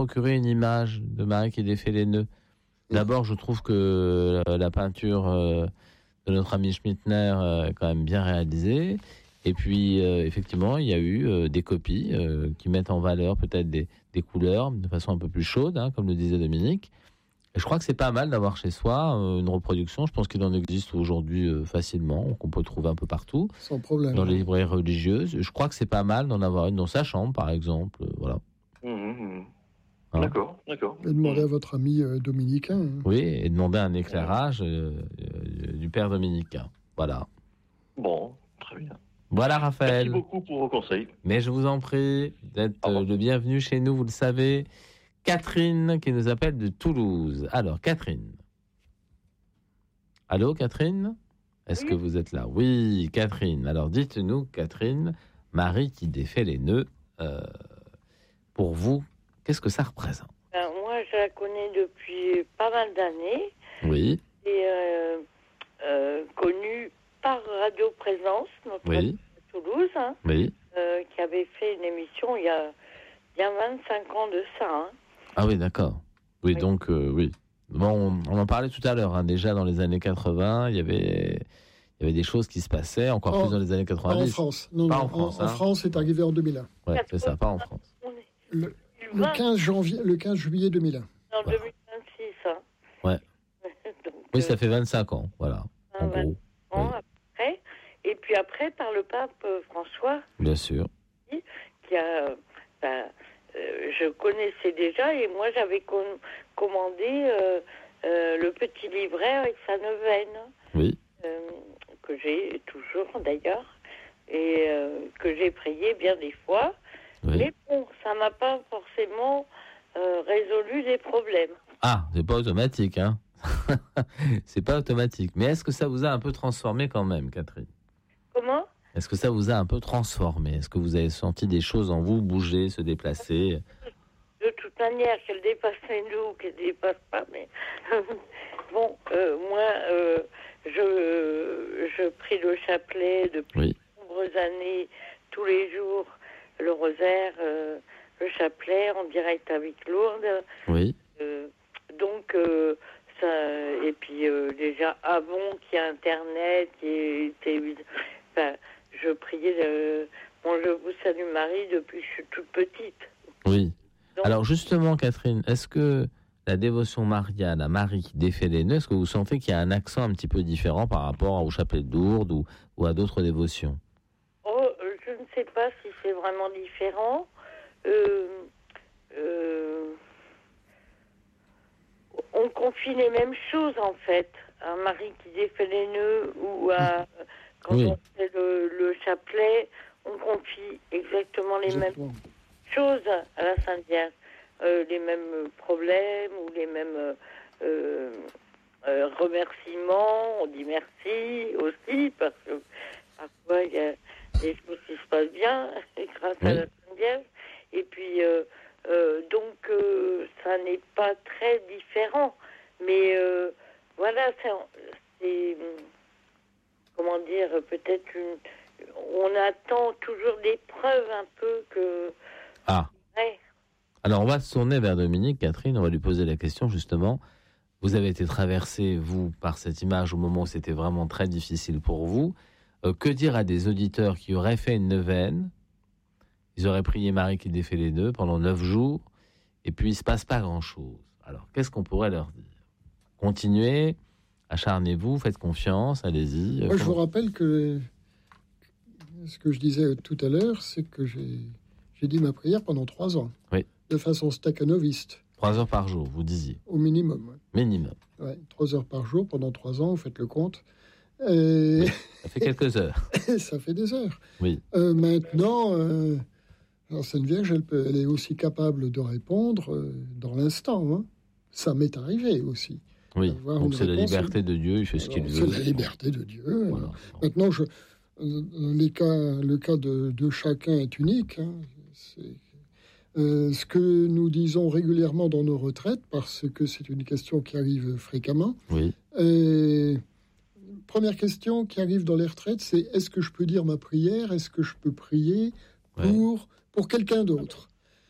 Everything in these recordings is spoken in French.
procurer une image de Marie qui défait les nœuds. D'abord, je trouve que la peinture de notre ami Schmittner est quand même bien réalisée. Et puis, effectivement, il y a eu des copies qui mettent en valeur peut-être des couleurs de façon un peu plus chaude, hein, comme le disait Dominique. Et je crois que c'est pas mal d'avoir chez soi une reproduction. Je pense qu'il en existe aujourd'hui facilement, qu'on peut trouver un peu partout. Sans problème. Dans les librairies religieuses. Je crois que c'est pas mal d'en avoir une dans sa chambre, par exemple. Voilà. Hein? D'accord. Et demandez à votre ami dominicain. Hein. Oui, et demander un éclairage du père dominicain. Voilà. Bon, très bien. Voilà, Raphaël. Merci beaucoup pour vos conseils. Mais je vous en prie d'être le bienvenu chez nous, vous le savez. Catherine qui nous appelle de Toulouse. Alors, Catherine. Allô, Catherine ? Est-ce que vous êtes là ? Oui, Catherine. Alors, dites-nous, Catherine, Marie qui défait les nœuds, pour vous, qu'est-ce que ça représente ? Moi, je la connais depuis pas mal d'années. Oui. Et connue par Radio Présence, notre radio de Toulouse, hein, qui avait fait une émission il y a 25 ans de ça. Hein. Ah oui, d'accord. Oui, donc, oui. Bon, on en parlait tout à l'heure. Hein. Déjà, dans les années 80, il y avait des choses qui se passaient, encore plus dans les années 90. Pas en France. Non, pas non, en France. En France, c'est arrivé en 2001. Oui, c'est ça, pas en France. Le 15 juillet 2001. En 2026, hein. Ouais. Donc, oui, ça fait 25 ans, voilà, en gros. Après, et puis après, par le pape François. Bien sûr. Qui a... je connaissais déjà, et moi, j'avais commandé le petit livret avec sa neuvaine. Oui. Que j'ai toujours, d'ailleurs, et que j'ai prié bien des fois. Oui. Mais bon, ça m'a pas forcément résolu les problèmes. Ah, c'est pas automatique, hein. C'est pas automatique. Mais est-ce que ça vous a un peu transformé quand même, Catherine ? Comment ? Est-ce que ça vous a un peu transformé ? Est-ce que vous avez senti des choses en vous bouger, se déplacer ? De toute manière, qu'elle dépasse les nous, qu'elle dépasse pas, mais... bon, moi, je prie le chapelet depuis de nombreuses années, tous les jours, le rosaire, le chapelet en direct avec Lourdes. Oui. Donc, ça, et puis déjà avant qu'il y ait Internet, je priais mon Je vous salue Marie depuis que je suis toute petite. Oui. Donc, alors justement, Catherine, est-ce que la dévotion mariale à Marie qui défait les nœuds, est-ce que vous sentez qu'il y a un accent un petit peu différent par rapport au chapelet de Lourdes ou à d'autres dévotions ? Je ne sais pas si c'est vraiment différent. On confie les mêmes choses, en fait, à Marie qui défait les nœuds ou à... Quand on fait le chapelet, on confie exactement les mêmes choses à la Sainte Vierge. Les mêmes problèmes ou les mêmes remerciements. On dit merci aussi, parce que parfois il y a des choses qui se passent bien grâce à la Sainte Vierge. Et puis, donc, ça n'est pas très différent. Mais voilà, c'est comment dire, peut-être on attend toujours des preuves un peu que... Ah. Ouais. Alors, on va se tourner vers Dominique, Catherine, on va lui poser la question, justement. Vous avez été traversé, vous, par cette image au moment où c'était vraiment très difficile pour vous. Que dire à des auditeurs qui auraient fait une neuvaine ? Ils auraient prié Marie qui défait les nœuds pendant 9 jours, et puis il ne se passe pas grand-chose. Alors, qu'est-ce qu'on pourrait leur dire ? Continuez, acharnez-vous, faites confiance, allez-y. Moi, je vous rappelle que ce que je disais tout à l'heure, c'est que j'ai dit ma prière pendant 3 ans. Oui. De façon staccanoviste. 3 heures par jour, vous disiez. Au minimum. Ouais. Minimum. Ouais, 3 heures par jour pendant 3 ans, vous faites le compte. Oui, ça fait quelques heures. Ça fait des heures. Oui. Maintenant, la Sainte Vierge, elle est aussi capable de répondre dans l'instant. Hein. Ça m'est arrivé aussi. Oui, donc c'est la liberté de Dieu, il fait ce qu'il veut. C'est la liberté de Dieu. Voilà. Maintenant, le cas de chacun est unique. Hein. Ce que nous disons régulièrement dans nos retraites, parce que c'est une question qui arrive fréquemment. Oui. Première question qui arrive dans les retraites, c'est est-ce que je peux dire ma prière ? Est-ce que je peux prier pour quelqu'un d'autre ?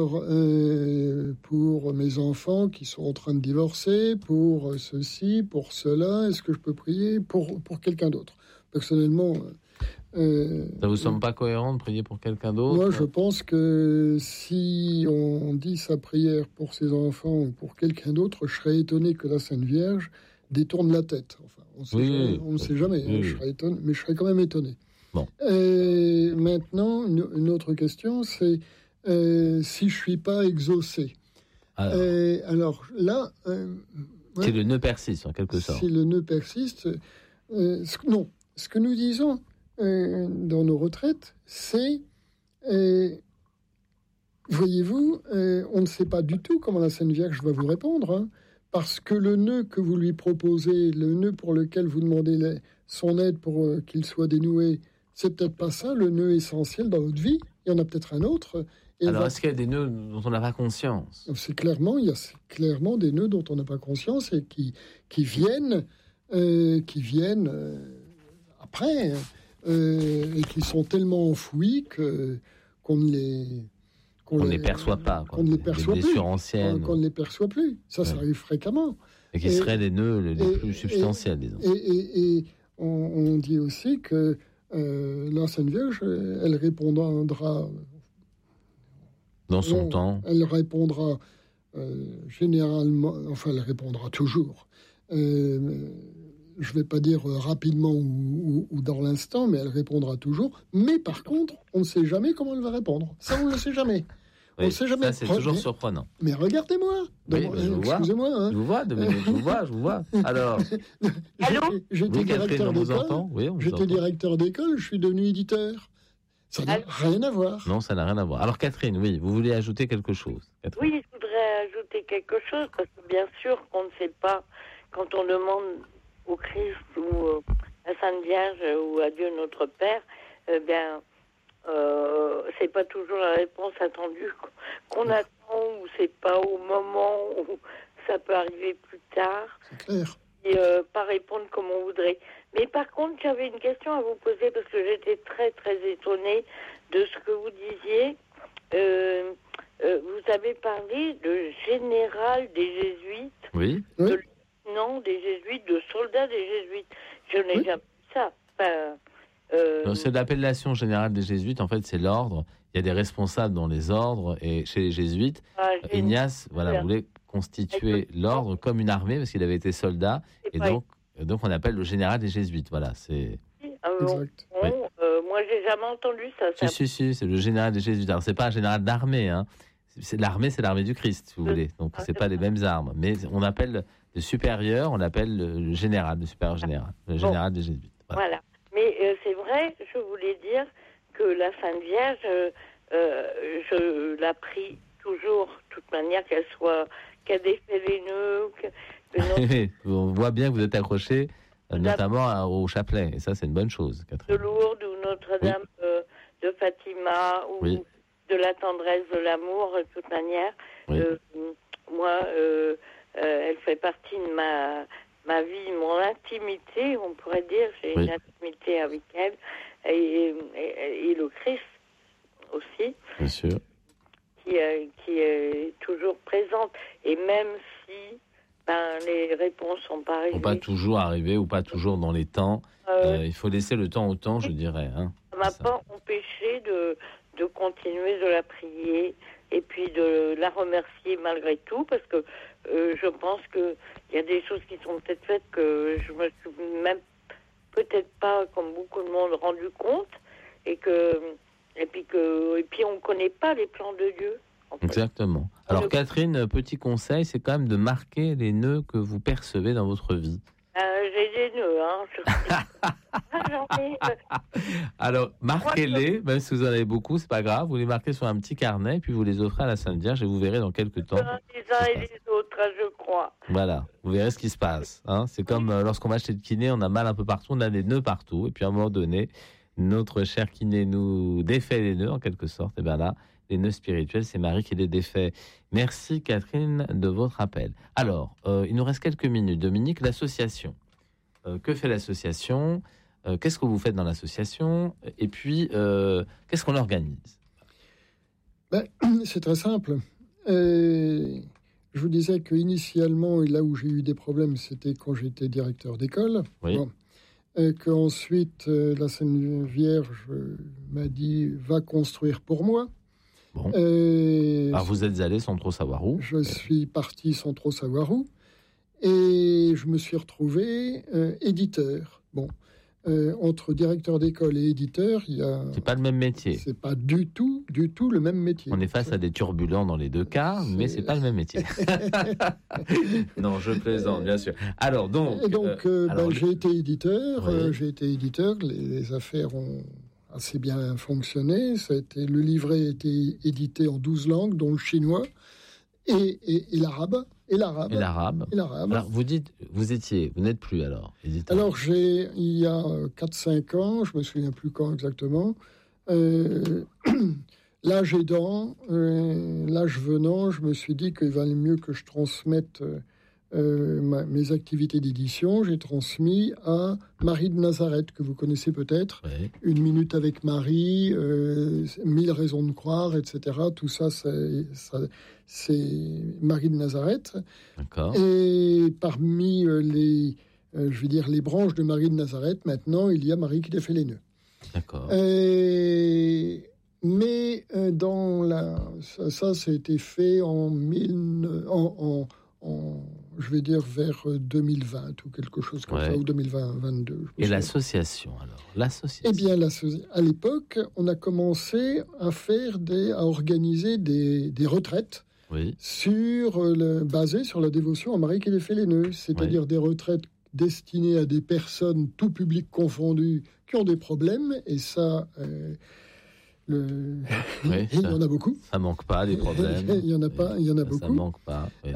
Oui. Alors, pour mes enfants qui sont en train de divorcer, pour ceci, pour cela. Est-ce que je peux prier pour quelqu'un d'autre? Personnellement, ça vous semble pas cohérent de prier pour quelqu'un d'autre? Moi, je pense que si on dit sa prière pour ses enfants ou pour quelqu'un d'autre, je serais étonné que la Sainte Vierge détourne la tête. Enfin, on ne sait jamais. Oui. Je serais étonné, mais je serais quand même étonné. Bon. Et maintenant, une autre question, c'est si je suis pas exaucé. Alors là, si le nœud persiste, en quelque sorte. Si le nœud persiste, non. Ce que nous disons dans nos retraites, c'est, voyez-vous, on ne sait pas du tout comment la Sainte Vierge va vous répondre, hein, parce que le nœud que vous lui proposez, le nœud pour lequel vous demandez son aide pour qu'il soit dénoué, c'est peut-être pas ça le nœud essentiel dans votre vie. Il y en a peut-être un autre. Alors, est-ce qu'il y a des nœuds dont on n'a pas conscience? Il y a clairement des nœuds dont on n'a pas conscience et qui viennent après. Et qui sont tellement enfouis qu'on ne les perçoit pas. Qu'on ne les perçoit plus. Anciennes. Qu'on ne les perçoit plus. Ça arrive fréquemment. Et qui seraient les nœuds les plus substantiels, disons. Et on dit aussi que la Sainte Vierge, elle répondra... Dans son temps. Elle répondra généralement... Enfin, elle répondra toujours. Je ne vais pas dire rapidement ou dans l'instant, mais elle répondra toujours. Mais par contre, on ne sait jamais comment elle va répondre. Ça, on ne le sait jamais. On ne sait jamais. Ça, c'est toujours surprenant. Mais regardez-moi. Excusez-moi. Hein. Je vous vois, Dominique, je vous vois. Alors, j'étais directeur d'école. Oui, j'étais directeur d'école, je suis devenu éditeur. Ça n'a rien à voir. Non, ça n'a rien à voir. Alors, Catherine, oui, vous voulez ajouter quelque chose? Oui, je voudrais ajouter quelque chose, parce que bien sûr qu'on ne sait pas, quand on demande au Christ ou à Sainte Vierge ou à Dieu notre Père, c'est pas toujours la réponse attendue qu'on attend, ou c'est pas au moment où ça peut arriver plus tard. C'est clair. Et pas répondre comme on voudrait. Mais par contre, j'avais une question à vous poser, parce que j'étais très très étonnée de ce que vous disiez. Vous avez parlé de général des Jésuites. Oui. Non, des Jésuites, de soldats des Jésuites. Je n'ai jamais vu ça. C'est l'appellation générale des Jésuites. En fait, c'est l'ordre. Il y a des responsables dans les ordres. Et chez les Jésuites, Ignace voulait constituer l'ordre comme une armée, parce qu'il avait été soldat. Et donc, on appelle le général des Jésuites. Voilà, c'est... Exact. Moi, j'ai jamais entendu ça. Si, c'est le général des Jésuites. Alors, c'est pas un général d'armée, hein. C'est l'armée du Christ, si vous voulez. Donc, c'est pas les mêmes armes. Mais on appelle le supérieur, on l'appelle le général, le supérieur général, le général des Jésuites. Voilà. Mais c'est vrai, je voulais dire que la Sainte Vierge, je la prie toujours, de toute manière, qu'elle défait les nœuds. On voit bien que vous êtes accroché, notamment au chapelet. Et ça, c'est une bonne chose, Catherine. De Lourdes ou Notre-Dame de Fatima, ou de la tendresse de l'amour, de toute manière. Oui. Moi, elle fait partie de ma vie, mon intimité, on pourrait dire. J'ai une intimité avec elle, et le Christ aussi. Bien sûr. Qui est toujours présente. Et même si les réponses sont pas arrivées. Sont pas toujours arrivées ou pas toujours dans les temps. Il faut laisser le temps au temps, je dirais. Hein. Ça m'a pas empêché de continuer de la prier et puis de la remercier malgré tout, parce que je pense qu'il y a des choses qui sont peut-être faites que je me suis même peut-être pas, comme beaucoup de monde, rendu compte, et puis on ne connaît pas les plans de Dieu. En fait. Exactement. Alors Catherine, petit conseil, c'est quand même de marquer les nœuds que vous percevez dans votre vie. J'ai des nœuds, Alors, marquez-les, même si vous en avez beaucoup, c'est pas grave. Vous les marquez sur un petit carnet, puis vous les offrez à la Sainte Vierge, et vous verrez dans quelques temps. Les uns et les autres, je crois. Voilà, vous verrez ce qui se passe. Hein. C'est comme lorsqu'on va chez le kiné, on a mal un peu partout, on a des nœuds partout, et puis à un moment donné, notre cher kiné nous défait les nœuds, en quelque sorte. Et bien là, les nœuds spirituels, c'est Marie qui les défait. Merci Catherine de votre appel. Alors, il nous reste quelques minutes. Dominique, l'association. Que fait l'association ? Qu'est-ce que vous faites dans l'association ? Et puis, qu'est-ce qu'on organise ? C'est très simple. Il je vous disais qu'initialement, et là où j'ai eu des problèmes, c'était quand j'étais directeur d'école. Oui. Bon. Qu'ensuite, la Sainte Vierge m'a dit « va construire pour moi ». Bon. Alors vous êtes allé sans trop savoir où. Je suis parti sans trop savoir où. Et je me suis retrouvé éditeur. Bon. Entre directeur d'école et éditeur, il y a... C'est pas le même métier. C'est pas du tout le même métier. On est face à des turbulents dans les deux cas, mais c'est pas le même métier. Non, je plaisante, bien sûr. Alors donc, j'ai été éditeur. Oui. J'ai été éditeur. Les affaires ont assez bien fonctionné. Le livret a été édité en 12 langues, dont le chinois et l'arabe. Et l'arabe. Alors, vous n'êtes plus alors éditeur. Alors, il y a 4-5 ans, je me souviens plus quand exactement, l'âge aidant, l'âge venant, je me suis dit qu'il valait mieux que je transmette mes activités d'édition. J'ai transmis à Marie de Nazareth, que vous connaissez peut-être. Oui. 1 minute avec Marie, 1000 raisons de croire, etc. Tout ça, c'est Marie de Nazareth. D'accord. Et parmi les branches de Marie de Nazareth, maintenant, il y a Marie qui défait les nœuds. D'accord. Mais ça a été fait vers 2020 ou quelque chose comme ça, ou 2022. Et l'association, alors l'association. Eh bien, à l'époque, on a commencé à organiser des retraites basées sur la dévotion à Marie qui défait les nœuds, c'est-à-dire des retraites destinées à des personnes, tout public confondu, qui ont des problèmes, et ça... il y en a beaucoup. Ça manque pas des problèmes. Il y en a beaucoup. Ça manque pas. Oui.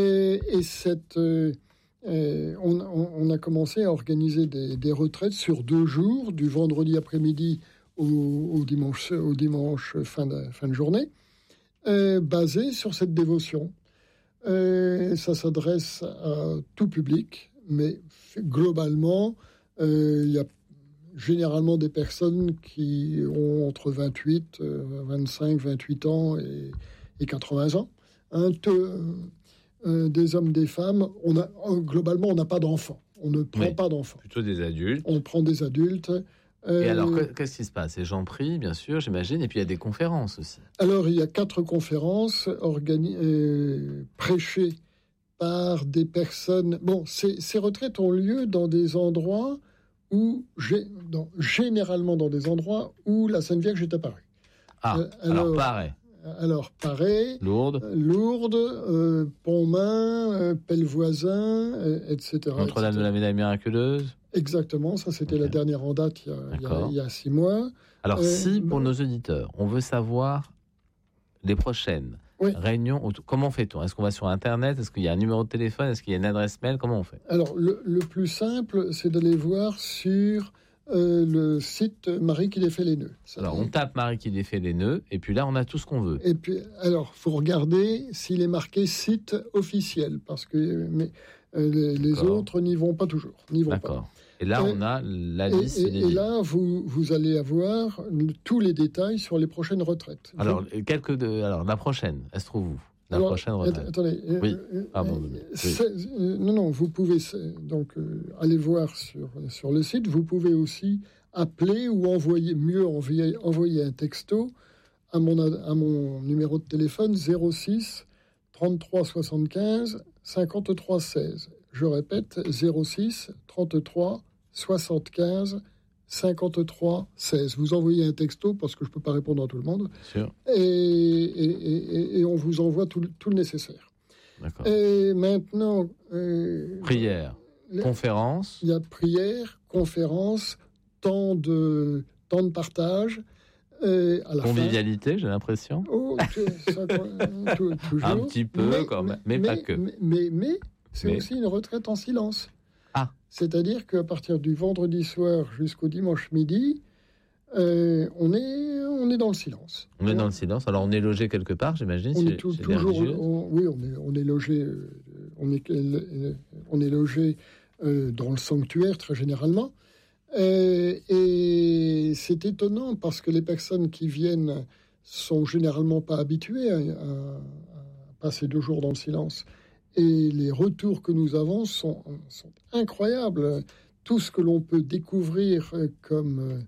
On a commencé à organiser des retraites sur 2 jours, du vendredi après-midi au dimanche fin de journée, basées sur cette dévotion. Ça s'adresse à tout public, mais globalement, il y a généralement des personnes qui ont entre 25, 28 ans et 80 ans. Des hommes, des femmes. Globalement, on n'a pas d'enfants. On ne prend pas d'enfants. Plutôt des adultes. On prend des adultes. Et alors, qu'est-ce qui se passe? Les gens prient, bien sûr, j'imagine, et puis il y a des conférences aussi. Alors, il y a 4 conférences prêchées par des personnes... Bon, ces retraites ont lieu dans des endroits généralement dans des endroits où la Sainte Vierge est apparue. Alors, Paray, Lourdes, Pontmain, Pellevoisin, etc. Notre-Dame de la Médaille Miraculeuse. Exactement, ça c'était la dernière en date il y a 6 mois. Alors si, pour nos auditeurs, on veut savoir les prochaines réunions, comment fait-on? Est-ce qu'on va sur Internet? Est-ce qu'il y a un numéro de téléphone? Est-ce qu'il y a une adresse mail? Comment on fait? Alors, le plus simple, c'est d'aller voir sur le site Marie qui défait les nœuds. Alors, on tape Marie qui défait les nœuds, et puis là, on a tout ce qu'on veut. Et puis, alors, il faut regarder s'il est marqué site officiel, parce que les autres n'y vont pas toujours. D'accord. Et là, on a la liste. Et là, vous allez avoir tous les détails sur les prochaines retraites. Alors, la prochaine, elle se trouve où? Prochaine retraite. Attendez. Oui. Pardon. Non, vous pouvez donc aller voir sur le site. Vous pouvez aussi appeler ou envoyer un texto à mon numéro de téléphone 06 33 75 53 16. Je répète, 06 33 75 53 16. Vous envoyez un texto parce que je ne peux pas répondre à tout le monde. Sûr. Et on vous envoie tout le nécessaire. D'accord. Et maintenant... prière, conférence. Il y a prière, conférence, temps de partage. À la convivialité, j'ai l'impression. Toujours. Un petit peu, quand même, mais pas que. Mais c'est aussi une retraite en silence. C'est-à-dire qu'à partir du vendredi soir jusqu'au dimanche midi, on est dans le silence. On est dans le silence. Alors on est logé quelque part, j'imagine. On est logé. On est logé dans le sanctuaire très généralement. Et c'est étonnant parce que les personnes qui viennent sont généralement pas habituées à passé 2 jours dans le silence. Et les retours que nous avons sont incroyables. Tout ce que l'on peut découvrir comme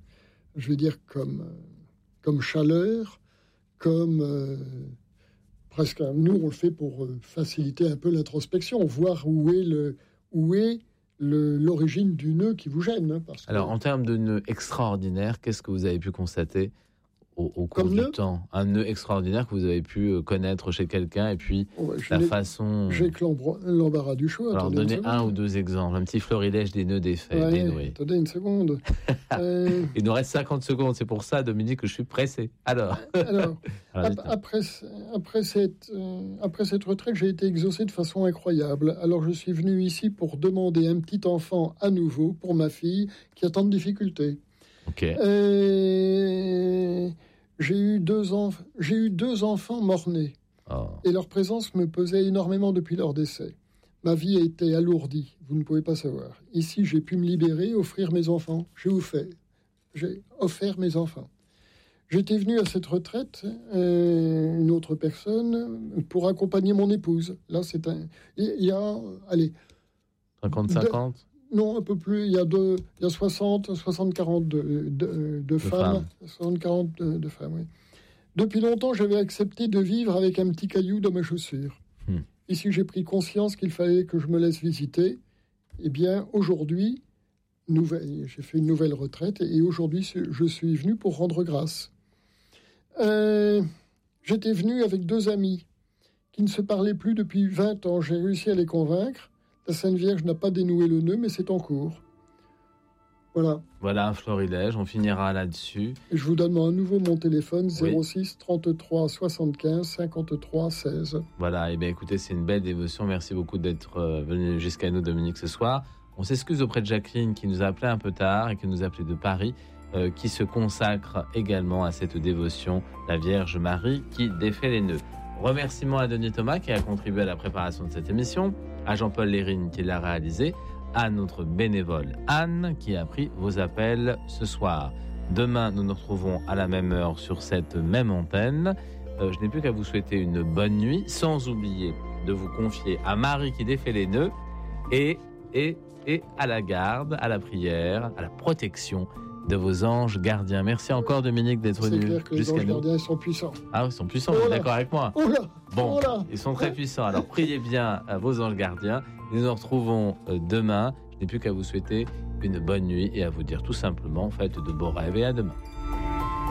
chaleur, comme presque, nous on le fait pour faciliter un peu l'introspection, voir où est l'origine du nœud qui vous gêne. Alors, en termes de nœud extraordinaire, qu'est-ce que vous avez pu constater au cours du temps? Un nœud extraordinaire que vous avez pu connaître chez quelqu'un, et puis façon... J'ai que l'embarras du choix. Alors, donnez 1 ou 2 exemples. Un petit florilège des nœuds dénoués. Attendez une seconde. Il nous reste 50 secondes, c'est pour ça, Dominique, que je suis pressé. Alors après cette retraite, j'ai été exaucé de façon incroyable. Alors, je suis venu ici pour demander un petit enfant à nouveau pour ma fille qui a tant de difficultés. Ok. J'ai eu 2 enfants morts-nés. Oh. Et leur présence me pesait énormément depuis leur décès. Ma vie a été alourdie, vous ne pouvez pas savoir. Ici, j'ai pu me libérer, offrir mes enfants. J'ai offert mes enfants. J'étais venu à cette retraite, une autre personne, pour accompagner mon épouse. Là, il y a, 50-50 Non, un peu plus. Il y a 60-40 de femmes. 60-40 de femmes, oui. Depuis longtemps, j'avais accepté de vivre avec un petit caillou dans mes chaussures. Ici, j'ai pris conscience qu'il fallait que je me laisse visiter. Eh bien, aujourd'hui, j'ai fait une nouvelle retraite et aujourd'hui, je suis venu pour rendre grâce. J'étais venu avec 2 amis qui ne se parlaient plus depuis 20 ans. J'ai réussi à les convaincre. La Sainte Vierge n'a pas dénoué le nœud, mais c'est en cours. Voilà un florilège, on finira là-dessus. Et je vous donne à nouveau mon téléphone, 06 33 75 53 16. Voilà, et bien écoutez, c'est une belle dévotion. Merci beaucoup d'être venu jusqu'à nous, Dominique, ce soir. On s'excuse auprès de Jacqueline qui nous a appelé un peu tard et qui nous a appelé de Paris, qui se consacre également à cette dévotion, la Vierge Marie qui défait les nœuds. Remerciements à Denis Thomas qui a contribué à la préparation de cette émission, à Jean-Paul Lérine qui l'a réalisé, à notre bénévole Anne qui a pris vos appels ce soir. Demain, nous nous retrouvons à la même heure sur cette même antenne. Je n'ai plus qu'à vous souhaiter une bonne nuit, sans oublier de vous confier à Marie qui défait les nœuds et à la garde, à la prière, à la protection de vos anges gardiens. Merci encore, Dominique, d'être venu jusqu'à nous. C'est clair que les anges gardiens sont puissants. Ah oui, ils sont puissants, vous êtes d'accord avec moi? Bon, Oula. Ils sont très puissants. Alors, priez bien à vos anges gardiens. Nous nous retrouvons demain. Je n'ai plus qu'à vous souhaiter une bonne nuit et à vous dire tout simplement, faites de beaux rêves et à demain.